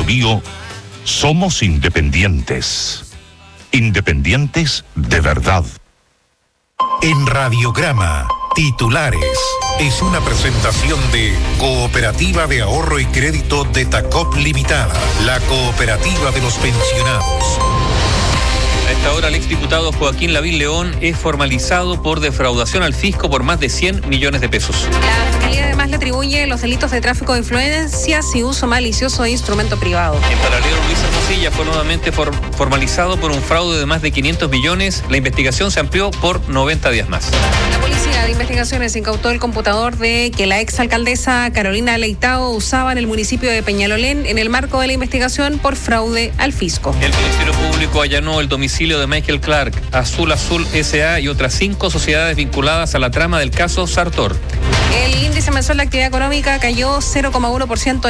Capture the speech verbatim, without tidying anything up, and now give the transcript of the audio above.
Biobío, somos independientes. Independientes de verdad. En Radiograma, titulares. Es una presentación de Cooperativa de Ahorro y Crédito de Tacop Limitada, la cooperativa de los pensionados. A esta hora, el exdiputado Joaquín Lavín León es formalizado por defraudación al fisco por más de cien millones de pesos. La Fiscalía además le atribuye los delitos de tráfico de influencias y uso malicioso de instrumento privado. En paralelo, Luis Hermosilla fue nuevamente for- formalizado por un fraude de más de quinientos millones. La investigación se amplió por noventa días más. La Policía de Investigaciones incautó el computador de que la exalcaldesa Carolina Leitao usaba en el municipio de Peñalolén en el marco de la investigación por fraude al fisco. El Ministerio Público allanó el domicilio de Michael Clark, Azul Azul S A y otras cinco sociedades vinculadas a la trama del caso Sartor. El índice mensual de actividad económica cayó cero coma uno por ciento